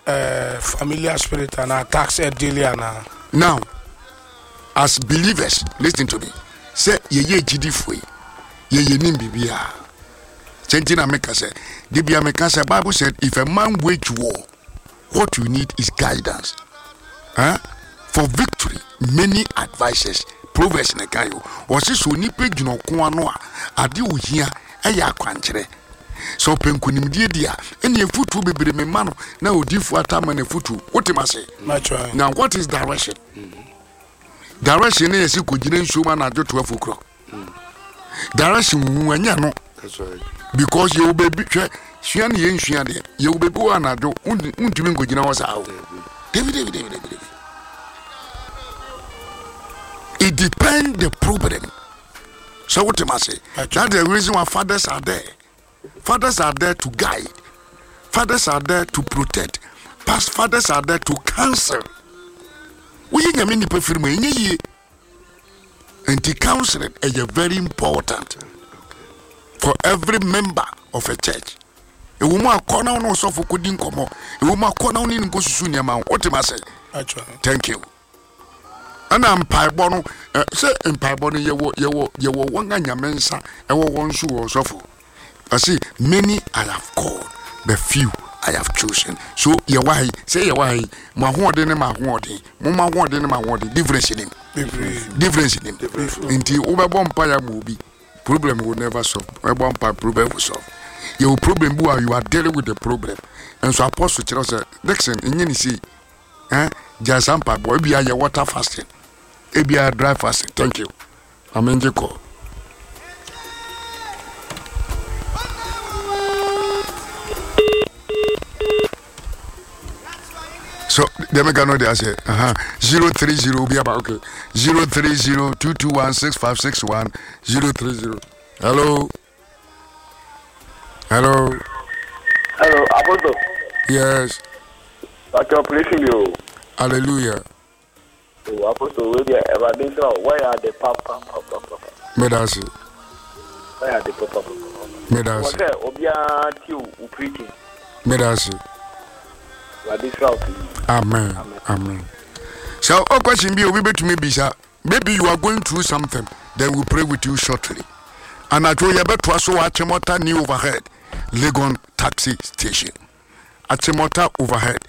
familiar spirit and attacks daily and now as believers listen to me say ye gidi foi ye nim bibia Gentina Meka said, Dibia Meka said, Bible said, if a man wage war, what you need is guidance. For victory, many advices. Proverbs in the Gaio, or says, so nipe no kuanoa, adi uhia, aya quantre. So penkunim dia, any foot will be me mano, now diff what time and a foot. What am I say? Now, what is direction? Direction is you could show man at 12 o'clock. Direction when you know. That's right. Because you will be Shian Yen Shian, you will be born at the Untimingo Ginawas out. David. It depends the problem. So what am I say? That's the reason why fathers are there. Fathers are there to guide. Fathers are there to protect. Past fathers are there to counsel. We ain't many perfume and the counseling is very important for every member of a church. A woman corner no so for couldn't come up. A woman corner in go sunya man. What am I say? Thank you. And I'm Pibono, say in Pibono, you were one and your mensa, and one shoe or so for. I see many I have called, the few I have chosen. So your why, say your why, my warden and my warden, Mama warden and my warden, difference in him. Difference in him. Until overborn Paya movie. Problem will never solve. One problem will solve. Your problem, boy, you are dealing with the problem. And so Apostle Charles said, Dixon, in any see, just some boy, be a water fasting, be a dry fasting. Thank you. I'm in the call. So the make know they say 030 be about okay 030-221-6561 030. Hello, Apostle. Yes. Praising you. Hallelujah. Apostle, where are the papa? Medasi. Where are the papa? Medasi. Obia tiu upriti. Medasi. Amen. So, a question be over to me, Bisa. Maybe you are going through something, then we'll pray with you shortly. And I told you about Twaso Achimota new overhead, Legon taxi station. Achimota overhead,